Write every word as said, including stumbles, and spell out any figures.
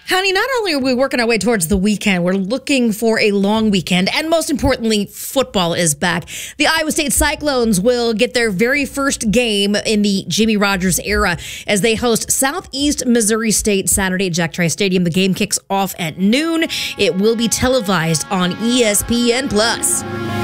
Honey, not only are we working our way towards the weekend, we're looking for a long weekend. And most importantly, football is back. The Iowa State Cyclones will get their very first game in the Jimmy Rogers era as they host Southeast Missouri State Saturday at Jack Trice Stadium. The game kicks off at noon. It will be televised on E S P N plus.